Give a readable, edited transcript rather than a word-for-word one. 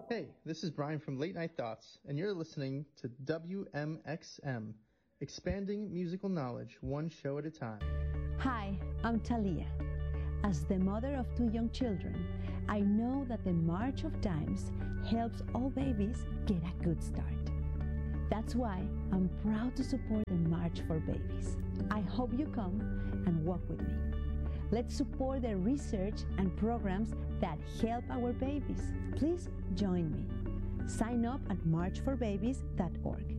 Hey, this is Brian from Late Night Thoughts, and you're listening to WMXM, expanding musical knowledge one show at a time. Hi, I'm Talia. As the mother of 2 young children, I know that the March of Dimes helps all babies get a good start. That's why I'm proud to support the March for Babies. I hope you come and walk with me. Let's support the research and programs that help our babies. Please join me. Sign up at marchforbabies.org.